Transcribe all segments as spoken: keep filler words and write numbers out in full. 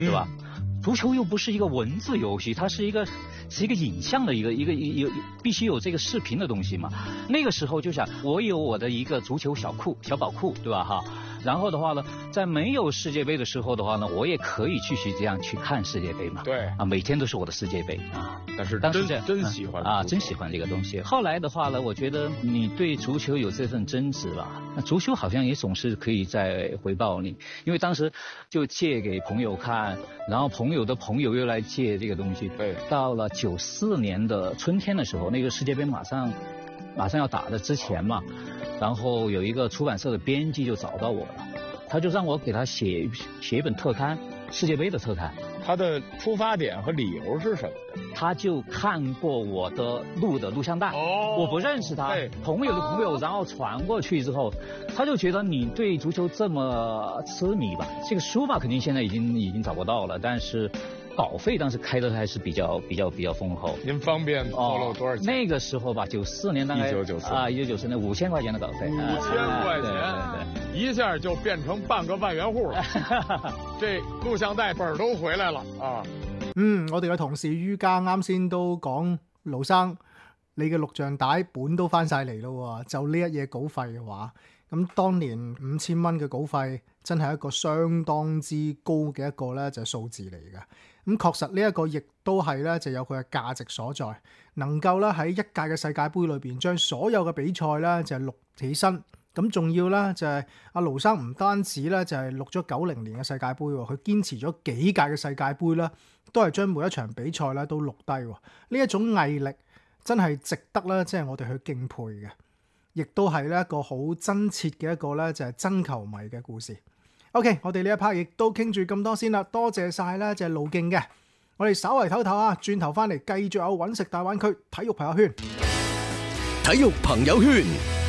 对吧？嗯、足球又不是一个文字游戏，它是一个是一个影像的一个一个有必须有这个视频的东西嘛。那个时候就想，我有我的一个足球小库小宝库，对吧？哈。然后的话呢，在没有世界杯的时候的话呢，我也可以继续这样去看世界杯嘛。 对啊，每天都是我的世界杯啊。 但是当时这真喜欢啊，真喜欢这个东西。后来的话呢，我觉得你对足球有这份真挚吧，那足球好像也总是可以再回报你，因为当时就借给朋友看，然后朋友的朋友又来借这个东西。 对， 到了九四年的春天的时候，那个世界杯马上马上要打的之前嘛。然后有一个出版社的编辑就找到我了，他就让我给他写写一本特刊，世界杯的特刊。 他的出发点和理由是什么？ 他就看过我的录的录像带， 哦， 我不认识他，朋友的朋友，然后传过去之后，他就觉得你对足球这么痴迷吧，这个书吧肯定现在已经已经找不到了，但是稿费当时开的还是比较比较比较丰厚。 您方便透露多少钱？ 哦、那个时候吧，九四年大概一九九四啊，一九九四年五千块钱的稿费， 五千块钱， 对对对， 一下就变成半个万元户了。这錄像帶本都回來了啊！ 嗯，我哋嘅同事於家啱先都講，盧生你嘅錄像帶本都翻晒嚟咯，就呢一嘢稿費嘅話，咁當年五千蚊嘅稿費真係一個相當之高嘅一個咧就係數字嚟嘅。咁確實呢一個亦都係咧就有佢嘅價值所在，能夠咧喺一屆嘅世界盃裏邊將所有嘅比賽咧就係錄起身。咁仲要咧就係阿盧生唔單止咧就係錄咗九零年嘅世界盃喎，佢堅持咗幾屆嘅世界盃啦，都係將每一場比賽咧都錄低喎。呢一種毅力真係值得咧，即係我哋去敬佩嘅，亦都係咧一個好真切嘅一個咧就係真球迷嘅故事。OK， 我哋呢一 part 亦都傾住咁多先啦，多謝晒咧就係路徑嘅，我哋稍為唞唞啊，轉頭翻嚟繼續有揾食大灣區體育朋友圈。 體育朋友圈。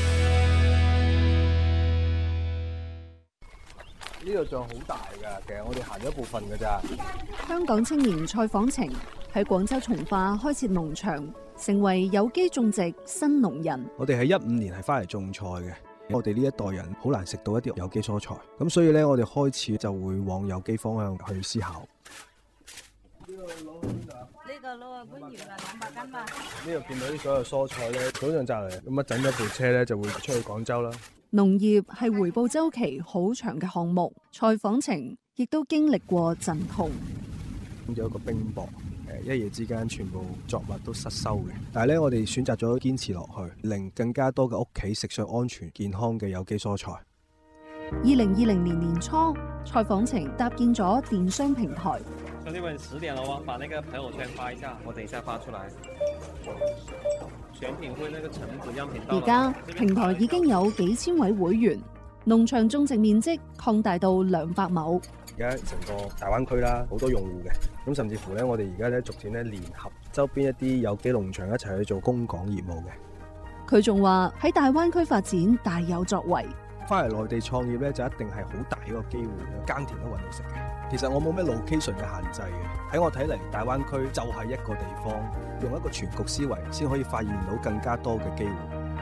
呢度仲好大㗎，其實我哋行咗一部分㗎咋。 香港青年蔡訪程喺廣州從化開設農場，成為有機種植新農人。 我哋喺一五年係翻嚟種菜嘅，我哋呢一代人好難食到一啲有機蔬菜，咁所以咧我哋開始就會往有機方向去思考。呢個攞去邊度啊？呢個攞去官窯啦，兩百斤嘛。呢度見到啲所有蔬菜咧，早上摘嚟，咁一整咗部車咧就會出去廣州啦。 農業係回報週期好長嘅項目，蔡訪程亦都經歷過陣痛。 咁有一個冰雹，誒一夜之間全部作物都失收嘅。但係咧，我哋選擇咗堅持落去，令更加多嘅屋企食上安全健康嘅有機蔬菜。 二零二零年年初，蔡訪程搭建咗電商平台。 兄弟們，十點了喎，把那個朋友圈發一下，我等一下發出來。選品會那個橙子樣品到。 而家平台已經有幾千位會員，農場種植面積擴大到兩百畝。 而家成個大灣區啦，好多用戶嘅，咁甚至乎咧，我哋而家咧逐漸咧聯合周邊一啲有機農場一齊去做公港業務嘅。 佢仲話喺大灣區發展大有作為。 翻嚟內地創業咧，就一定係好大一個機會，耕田都揾到食嘅。其實我冇咩 location 嘅限制嘅，喺我睇嚟，大灣區就係一個地方，用一個全局思維先可以發現到更加多嘅機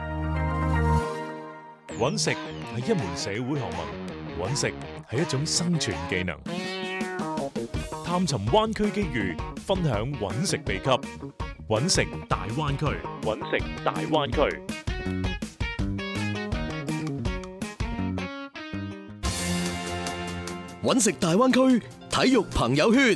會。 揾食係一門社會學問，揾食係一種生存技能。探尋灣區機遇，分享揾食秘笈，揾食大灣區，揾食大灣區。 揾食大灣區體育朋友圈。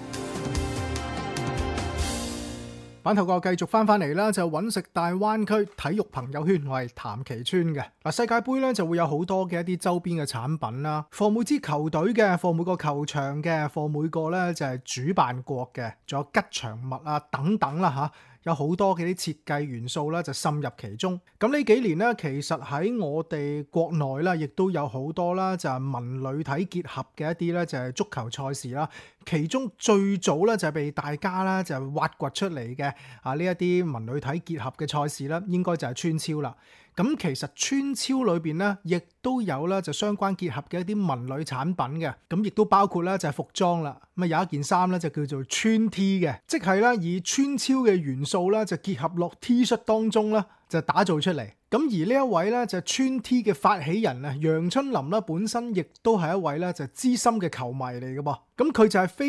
版頭個繼續翻翻嚟啦，就揾食大灣區體育朋友圈，我係譚其川嘅。嗱，世界盃咧就會有好多嘅一啲周邊嘅產品啦，放每支球隊嘅，放每個球場嘅，放每個咧就係主辦國嘅，仲有吉祥物啊等等啦嚇。有好多嘅啲設計元素咧就滲入其中。咁呢幾年咧，其實喺我哋國內啦，亦都有好多啦，就係文旅體結合嘅一啲咧，就係足球賽事啦。其中最早咧就係被大家咧就係挖掘出嚟嘅啊呢一啲文旅體結合嘅賽事啦，應該就係川超啦。咁其實川超裏邊咧，亦都有咧就相關結合嘅一啲文旅產品嘅，咁亦都包括咧就係服裝啦。咁啊有一件衫咧就叫做川 T 嘅，即係咧以川超嘅元素咧就結合落 T 恤當中咧就打造出嚟。 咁而呢一位咧就村 T 嘅發起人啊，楊春林啦，本身亦都係一位咧就資深嘅球迷嚟嘅噃。咁佢就係非